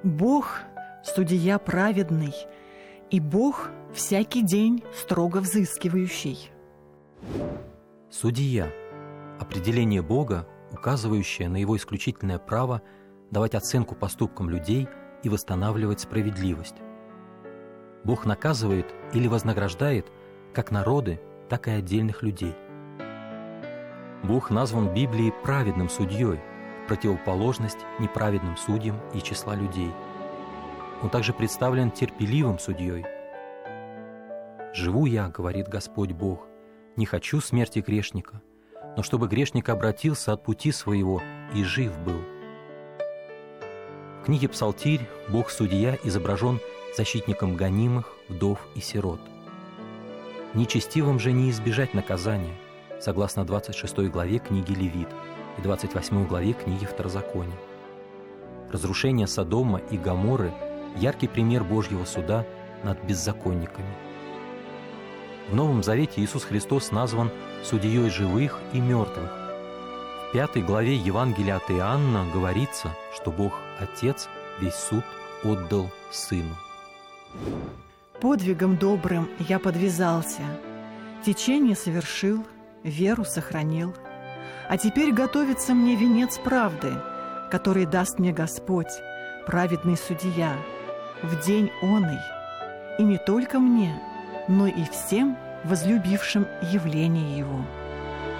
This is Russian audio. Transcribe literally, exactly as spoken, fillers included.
Бог – судья праведный, и Бог всякий день строго взыскивающий. Судья – определение Бога, указывающее на Его исключительное право давать оценку поступкам людей и восстанавливать справедливость. Бог наказывает или вознаграждает как народы, так и отдельных людей. Бог назван в Библии праведным судьей, в противоположность неправедным судьям из числа людей. Он также представлен терпеливым судьей. «Живу я, — говорит Господь Бог, — не хочу смерти грешника, но чтобы грешник обратился от пути своего и жив был». В книге «Псалтирь» Бог-судья изображен защитником гонимых, вдов и сирот. Нечестивым же не избежать наказания, согласно двадцать шестой главе книги Левит и двадцать восьмой главе книги Второзакония. Разрушение Содома и Гоморры – яркий пример Божьего суда над беззаконниками. В Новом Завете Иисус Христос назван судьей живых и мертвых. В пятой главе Евангелия от Иоанна говорится, что Бог Отец весь суд отдал Сыну. Подвигом добрым я подвязался, течение совершил, веру сохранил. А теперь готовится мне венец правды, который даст мне Господь, праведный судья, в день оный, и не только мне, но и всем возлюбившим явление Его.